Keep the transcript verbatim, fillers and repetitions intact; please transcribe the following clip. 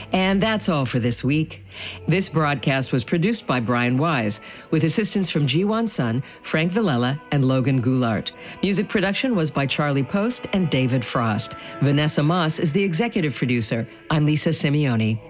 And that's all for this week. This broadcast was produced by Brian Wise, with assistance from Jiwon Sun, Frank Villela, and Logan Goulart. Music production was by Charlie Post and David Frost. Vanessa Moss is the executive producer. I'm Lisa Simeone.